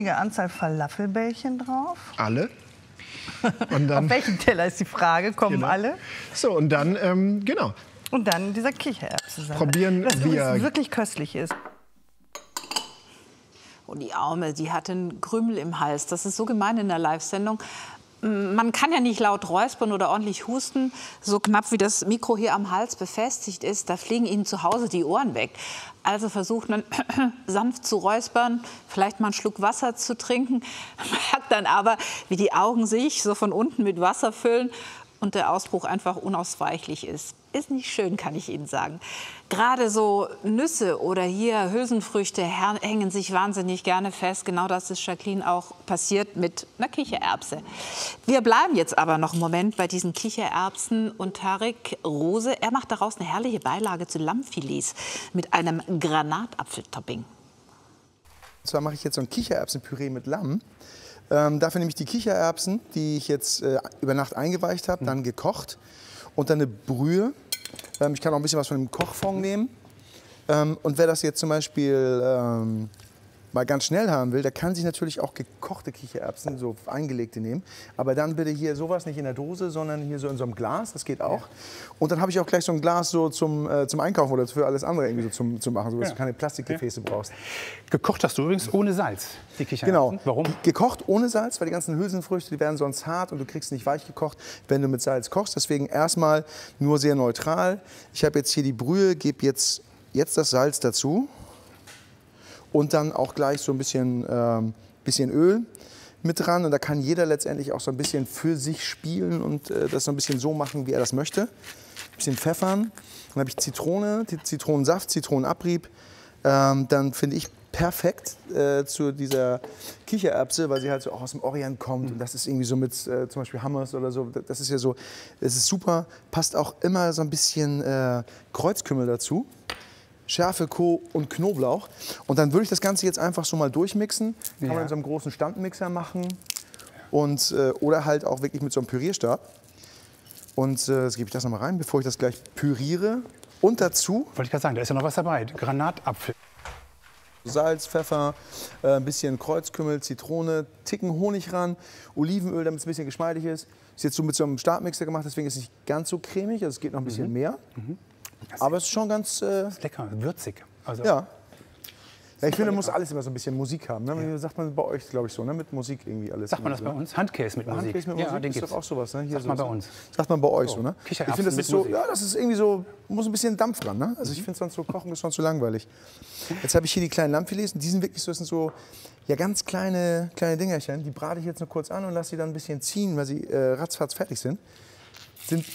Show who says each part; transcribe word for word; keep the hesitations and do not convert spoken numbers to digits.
Speaker 1: Anzahl Falafelbällchen drauf.
Speaker 2: Alle. Und dann,
Speaker 1: auf welchem Teller ist die Frage? Kommen
Speaker 2: genau.
Speaker 1: alle?
Speaker 2: So, und dann, ähm, genau.
Speaker 1: Und dann dieser Kichererbsensalat.
Speaker 2: Probieren
Speaker 1: das
Speaker 2: wir.
Speaker 1: wirklich köstlich ist.
Speaker 3: Und die Arme, die hat einen Krümel im Hals. Das ist so gemein in der Live-Sendung. Man kann ja nicht laut räuspern oder ordentlich husten. So knapp wie das Mikro hier am Hals befestigt ist, da fliegen Ihnen zu Hause die Ohren weg. Also versucht man sanft zu räuspern, vielleicht mal einen Schluck Wasser zu trinken. Merkt dann aber, wie die Augen sich so von unten mit Wasser füllen und der Ausbruch einfach unausweichlich ist. Ist nicht schön, kann ich Ihnen sagen. Gerade so Nüsse oder hier Hülsenfrüchte hängen sich wahnsinnig gerne fest. Genau das ist Jacqueline auch passiert mit einer Kichererbse. Wir bleiben jetzt aber noch einen Moment bei diesen Kichererbsen und Tarek Rose, er macht daraus eine herrliche Beilage zu Lammfilets mit einem Granatapfeltopping.
Speaker 4: Und zwar mache ich jetzt so ein Kichererbsenpüree mit Lamm. Ähm, dafür nehme ich die Kichererbsen, die ich jetzt äh, über Nacht eingeweicht habe, dann gekocht. Und dann eine Brühe. Ähm, ich kann auch ein bisschen was von dem Kochfond nehmen. Ähm, und wer das jetzt zum Beispiel ähm, mal ganz schnell haben will, der kann sich natürlich auch gekochte Kichererbsen, so eingelegte nehmen. Aber dann bitte hier sowas nicht in der Dose, sondern hier so in so einem Glas. Das geht auch. Und dann habe ich auch gleich so ein Glas so zum, äh, zum Einkaufen oder für alles andere irgendwie so zum, zum machen, so dass
Speaker 5: ja.
Speaker 4: du keine Plastikgefäße
Speaker 5: ja.
Speaker 4: brauchst.
Speaker 5: Gekocht hast du übrigens ohne Salz, die Kichererbsen.
Speaker 4: Genau.
Speaker 5: Warum?
Speaker 4: Gekocht ohne Salz, weil die ganzen Hülsenfrüchte, die werden sonst hart und du kriegst nicht weich gekocht, wenn du mit Salz kochst. Deswegen erstmal nur sehr neutral. Ich habe jetzt hier die Brühe, gebe jetzt, jetzt das Salz dazu. Und dann auch gleich so ein bisschen, ähm, bisschen Öl mit dran. Und da kann jeder letztendlich auch so ein bisschen für sich spielen und äh, das so ein bisschen so machen, wie er das möchte. Ein bisschen pfeffern. Dann habe ich Zitrone, Zitronensaft, Zitronenabrieb. Ähm, dann finde ich perfekt äh, zu dieser Kichererbse, weil sie halt so auch aus dem Orient kommt. Und das ist irgendwie so mit äh, zum Beispiel Hummus oder so. Das ist ja so, das ist super. Passt auch immer so ein bisschen äh, Kreuzkümmel dazu. Schärfe, Co. und Knoblauch. Und dann würde ich das Ganze jetzt einfach so mal durchmixen. Kann
Speaker 5: ja.
Speaker 4: man in so einem großen Standmixer machen. Und, äh, oder halt auch wirklich mit so einem Pürierstab. Und äh, jetzt gebe ich das noch mal rein, bevor ich das gleich püriere. Und dazu
Speaker 5: wollte ich gerade sagen, da ist ja noch was dabei. Granatapfel.
Speaker 4: Salz, Pfeffer, äh, ein bisschen Kreuzkümmel, Zitrone, Ticken Honig ran, Olivenöl, damit es ein bisschen geschmeidig ist. Ist jetzt so mit so einem Stabmixer gemacht, deswegen ist es nicht ganz so cremig. Also es geht noch ein bisschen mhm. mehr. Mhm. Aber es ist schon ganz... Äh,
Speaker 5: ist lecker, würzig. Also
Speaker 4: ja. Ja, ich finde, muss alles immer so ein bisschen Musik haben. Ne? Ja. Sagt man bei euch, glaube ich, so, ne? Mit Musik irgendwie alles.
Speaker 5: Sagt man das bei uns? Handkäse mit Musik?
Speaker 4: Handkäse mit
Speaker 5: ja,
Speaker 4: Musik
Speaker 5: den
Speaker 4: ist
Speaker 5: gibt's.
Speaker 4: doch auch sowas. Ne? Hier
Speaker 5: Sagt
Speaker 4: so,
Speaker 5: man bei uns.
Speaker 4: Sagt man bei euch
Speaker 5: so,
Speaker 4: so, ne? Ich
Speaker 5: Kichererbsen
Speaker 4: finde, das ist so,
Speaker 5: Musik.
Speaker 4: ja, das ist irgendwie so, muss ein bisschen Dampf dran, ne? Also ich finde sonst so kochen ist sonst so langweilig. Jetzt habe ich hier die kleinen Lammfilets und die sind wirklich so, das sind so, ja, ganz kleine, kleine Dingerchen. Die brate ich jetzt nur kurz an und lasse sie dann ein bisschen ziehen, weil sie äh, ratzfatz fertig sind. Sind